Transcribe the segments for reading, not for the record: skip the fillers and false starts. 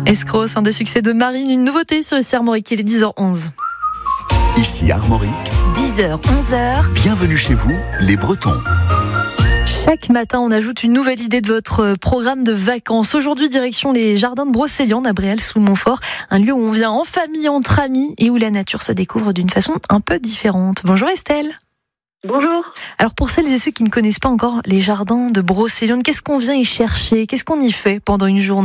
Escroc, un des succès de Marine, une nouveauté sur ici Armorique, il est 10h11. Ici Armorique, 10h, 11h. Bienvenue chez vous, les Bretons. Chaque matin, on ajoute une nouvelle idée de votre programme de vacances. Aujourd'hui, direction les jardins de Brocéliande à Bréal-sous-Montfort, un lieu où on vient en famille, entre amis et où la nature se découvre d'une façon un peu différente. Bonjour Estelle. Bonjour. Alors pour celles et ceux qui ne connaissent pas encore les jardins de Brocéliande, qu'est-ce qu'on vient y chercher ? Qu'est-ce qu'on y fait pendant une journée ?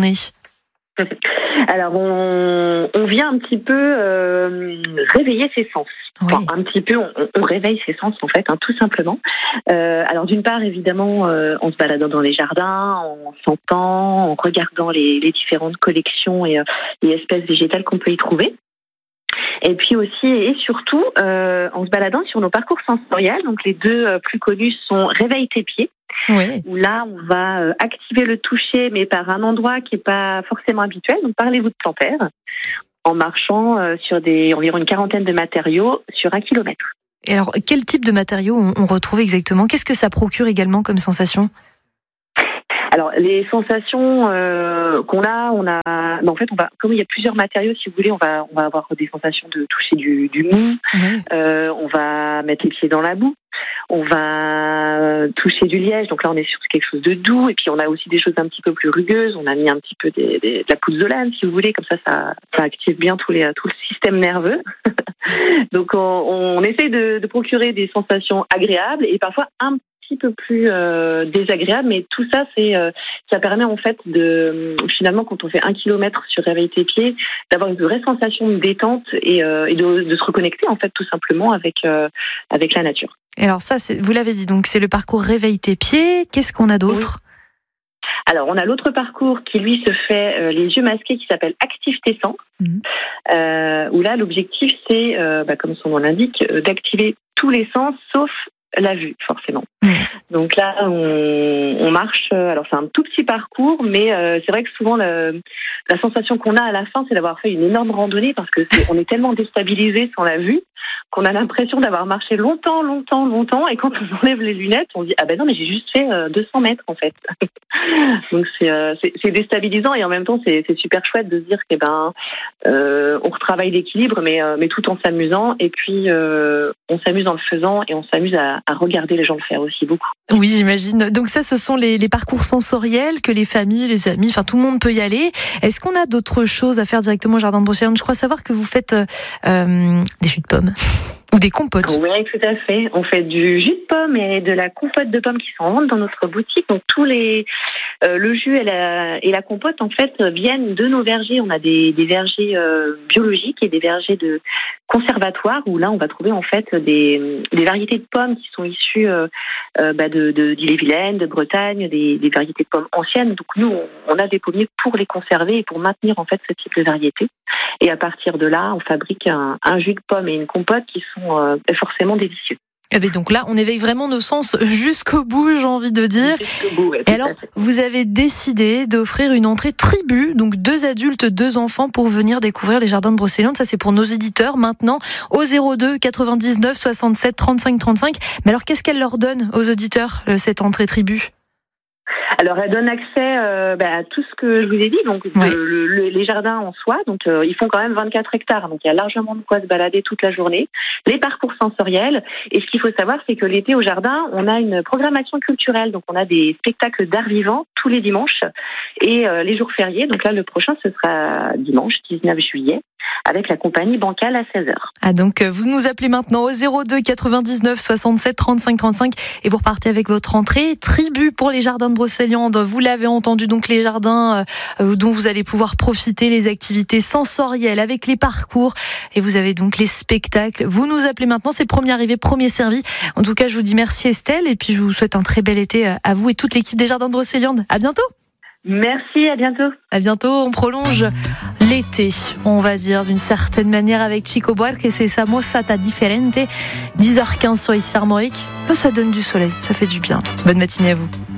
Alors on vient un petit peu réveiller ses sens. Oui. Enfin, un petit peu, on réveille ses sens en fait, tout simplement. Alors d'une part évidemment, en se baladant dans les jardins, en sentant, en regardant les différentes collections et espèces végétales qu'on peut y trouver. Et puis aussi et surtout en se baladant sur nos parcours sensoriels. Donc les deux plus connus sont Réveille tes pieds. Oui. Où là, on va activer le toucher, mais par un endroit qui n'est pas forcément habituel. Donc, parlez-vous de Panthère, en marchant sur environ une quarantaine de matériaux sur 1 kilomètre. Et alors, quel type de matériaux on retrouve exactement ? Qu'est-ce que ça procure également comme sensation ? Alors, les sensations qu'on a, en fait, comme il y a plusieurs matériaux, si vous voulez, on va avoir des sensations de toucher du mou. Oui. On va mettre les pieds dans la boue. On va toucher du liège, donc là on est sur quelque chose de doux, et puis on a aussi des choses un petit peu plus rugueuses. On a mis un petit peu de la pouzzolane, si vous voulez, comme ça active bien tout le système nerveux. Donc on essaie de procurer des sensations agréables et parfois un petit peu plus désagréables, mais tout ça ça permet en fait finalement quand on fait 1 kilomètre sur Réveille tes pieds, d'avoir une vraie sensation de détente et de se reconnecter en fait tout simplement avec la nature. Et alors ça, vous l'avez dit, donc c'est le parcours Réveille tes pieds. Qu'est-ce qu'on a d'autre ? Alors, on a l'autre parcours qui, lui, se fait les yeux masqués, qui s'appelle Active tes sens, où là, l'objectif, c'est, comme son nom l'indique, d'activer tous les sens, sauf la vue, forcément. Donc là, on marche, alors c'est un tout petit parcours, mais c'est vrai que souvent, la sensation qu'on a à la fin, c'est d'avoir fait une énorme randonnée, parce que on est tellement déstabilisé sans la vue, qu'on a l'impression d'avoir marché longtemps, et quand on enlève les lunettes, on se dit « Ah ben non, mais j'ai juste fait 200 mètres, en fait. » Donc c'est déstabilisant, et en même temps, c'est super chouette de se dire on retravaille l'équilibre, mais tout en s'amusant, et puis on s'amuse en le faisant, et on s'amuse à regarder les gens le faire aussi beaucoup. Oui, j'imagine. Donc ça, ce sont les parcours sensoriels que les familles, les amis, enfin tout le monde peut y aller. Est-ce qu'on a d'autres choses à faire directement au jardin de Brocéliande ? Je crois savoir que vous faites des jus de pommes ou des compotes. Oui, tout à fait. On fait du jus de pomme et de la compote de pommes qui sont en vente dans notre boutique. Donc le jus et la compote en fait viennent de nos vergers. On a des vergers biologiques et des vergers de conservatoire où là on va trouver en fait des variétés de pommes qui sont issues d'Ille-et-Vilaine, de Bretagne, des variétés de pommes anciennes. Donc nous on a des pommiers pour les conserver et pour maintenir en fait ce type de variété. Et à partir de là, on fabrique un jus de pomme et une compote qui sont forcément délicieux. Et bien donc là, on éveille vraiment nos sens jusqu'au bout, j'ai envie de dire. Jusqu'au bout, ouais, et alors, vous avez décidé d'offrir une entrée tribu, donc 2 adultes, 2 enfants, pour venir découvrir les jardins de Brocéliande. Ça, c'est pour nos éditeurs maintenant, au 02 99 67 35 35. Mais alors, qu'est-ce qu'elle leur donne aux auditeurs, cette entrée tribu ? Alors, elle donne accès à tout ce que je vous ai dit, donc les jardins en soi. Donc, ils font quand même 24 hectares, donc il y a largement de quoi se balader toute la journée. Les parcours sensoriels. Et ce qu'il faut savoir, c'est que l'été au jardin, on a une programmation culturelle. Donc, on a des spectacles d'art vivant tous les dimanches et les jours fériés. Donc là, le prochain, ce sera dimanche 19 juillet. Avec la compagnie bancale à 16h. Ah donc vous nous appelez maintenant au 02 99 67 35 35 et vous repartez avec votre entrée tribu pour les jardins de Brocéliande. Vous l'avez entendu, donc les jardins dont vous allez pouvoir profiter, les activités sensorielles avec les parcours et vous avez donc les spectacles. Vous nous appelez maintenant, c'est premier arrivé, premier servi. En tout cas, je vous dis merci Estelle et puis je vous souhaite un très bel été à vous et toute l'équipe des jardins de Brocéliande. À bientôt. Merci, à bientôt. À bientôt, on prolonge l'été, on va dire, d'une certaine manière avec Chico Buarque et c'est sa Mossata Differente. 10h15 sur ici Armorique. Ça donne du soleil, ça fait du bien. Bonne matinée à vous.